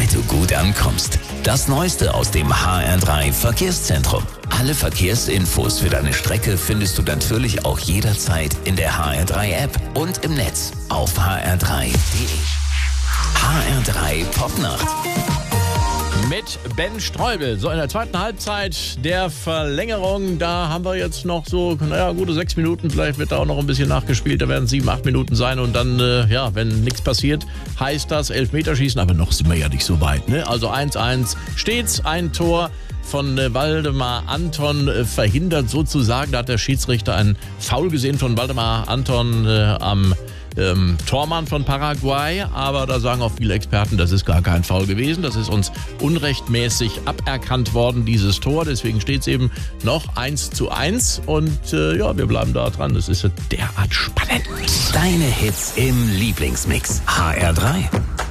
damit du gut ankommst. Das Neueste aus dem HR3 Verkehrszentrum. Alle Verkehrsinfos für deine Strecke findest du natürlich auch jederzeit in der HR3-App und im Netz auf hr3.de. HR3 Popnacht. Mit Ben Streubel. So in der zweiten Halbzeit der Verlängerung, da haben wir jetzt noch so, gute 6 Minuten. Vielleicht wird da auch noch ein bisschen nachgespielt. Da werden 7, 8 Minuten sein. Und dann, wenn nichts passiert, heißt das Elfmeterschießen. Aber noch sind wir ja nicht so weit, ne? Also 1-1 stets, ein Tor von Waldemar Anton verhindert sozusagen. Da hat der Schiedsrichter einen Foul gesehen von Waldemar Anton am Tormann von Paraguay, aber da sagen auch viele Experten, das ist gar kein Foul gewesen. Das ist uns unrechtmäßig aberkannt worden, dieses Tor. Deswegen steht es eben noch 1:1 und wir bleiben da dran. Das ist derart spannend. Deine Hits im Lieblingsmix. HR3.